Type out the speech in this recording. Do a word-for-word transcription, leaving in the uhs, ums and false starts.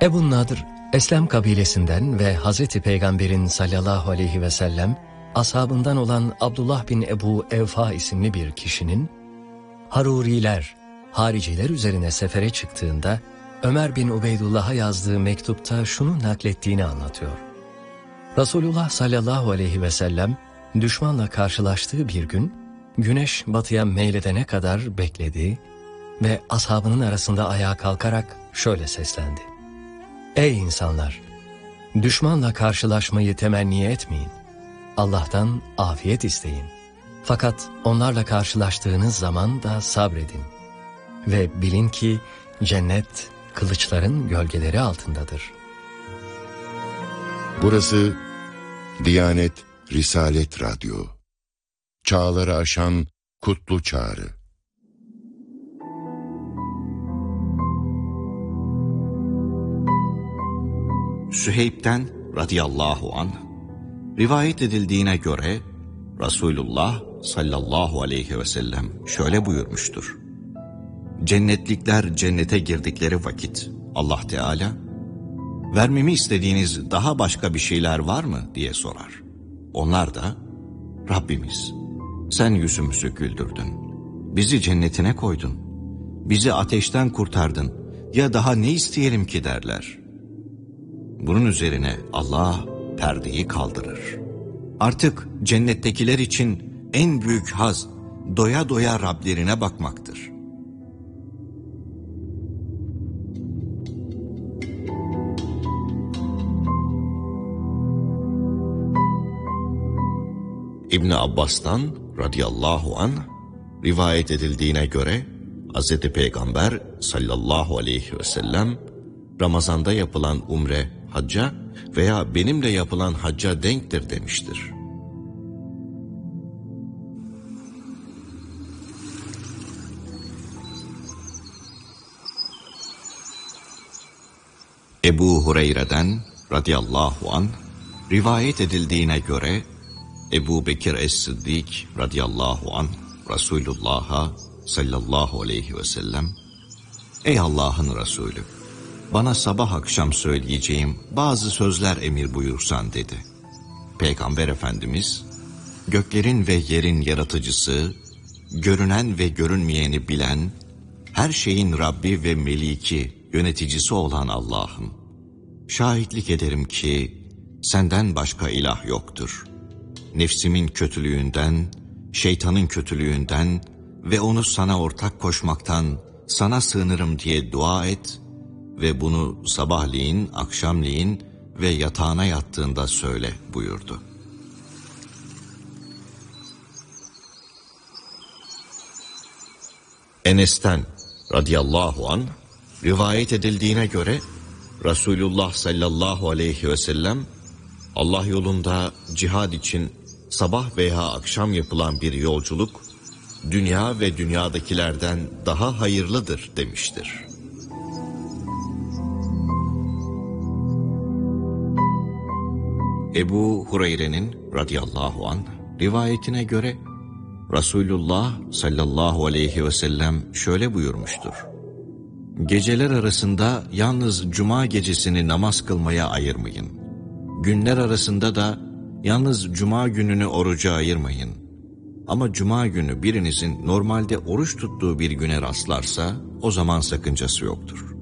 Ebu Nadır, Eslem kabilesinden ve Hazreti Peygamber'in sallallahu aleyhi ve sellem ashabından olan Abdullah bin Ebu Evfa isimli bir kişinin Haruriler, hariciler üzerine sefere çıktığında Ömer bin Ubeydullah'a yazdığı mektupta şunu naklettiğini anlatıyor. Resulullah sallallahu aleyhi ve sellem düşmanla karşılaştığı bir gün güneş batıya meyledene kadar bekledi ve ashabının arasında ayağa kalkarak şöyle seslendi. Ey insanlar! Düşmanla karşılaşmayı temenni etmeyin. Allah'tan afiyet isteyin. Fakat onlarla karşılaştığınız zaman da sabredin. Ve bilin ki cennet kılıçların gölgeleri altındadır. Burası Diyanet Risalet Radyo. Çağları aşan kutlu çağrı. Süheyb'den radıyallahu anh rivayet edildiğine göre Resulullah sallallahu aleyhi ve sellem şöyle buyurmuştur. Cennetlikler cennete girdikleri vakit Allah Teala, vermemi istediğiniz daha başka bir şeyler var mı diye sorar. Onlar da, Rabbimiz sen yüzümüzü güldürdün, bizi cennetine koydun, bizi ateşten kurtardın, ya daha ne isteyelim ki derler. Bunun üzerine Allah perdeyi kaldırır. Artık cennettekiler için en büyük haz doya doya Rablerine bakmaktır. İbn Abbas'tan radıyallahu anh rivayet edildiğine göre Hazreti Peygamber sallallahu aleyhi ve sellem Ramazan'da yapılan umre hacca veya benimle yapılan hacca denktir demiştir. Ebu Hureyre'den radıyallahu anh rivayet edildiğine göre Ebu Bekir Es-Sıddik radıyallahu anh Resulullah'a sallallahu aleyhi ve sellem, ey Allah'ın Resulü, bana sabah akşam söyleyeceğim bazı sözler emir buyursan dedi. Peygamber Efendimiz, göklerin ve yerin yaratıcısı, görünen ve görünmeyeni bilen, her şeyin Rabbi ve Meliki, yöneticisi olan Allah'ım, şahitlik ederim ki senden başka ilah yoktur. Nefsimin kötülüğünden, şeytanın kötülüğünden ve onu sana ortak koşmaktan sana sığınırım diye dua et ve bunu sabahleyin, akşamleyin ve yatağına yattığında söyle buyurdu. Enes'ten radıyallahu anh rivayet edildiğine göre Resulullah sallallahu aleyhi ve sellem Allah yolunda cihad için sabah veya akşam yapılan bir yolculuk dünya ve dünyadakilerden daha hayırlıdır demiştir. Ebu Hureyre'nin radıyallahu anh rivayetine göre Resulullah sallallahu aleyhi ve sellem şöyle buyurmuştur. Geceler arasında yalnız cuma gecesini namaz kılmaya ayırmayın. Günler arasında da yalnız cuma gününü oruca ayırmayın. Ama cuma günü birinizin normalde oruç tuttuğu bir güne rastlarsa o zaman sakıncası yoktur.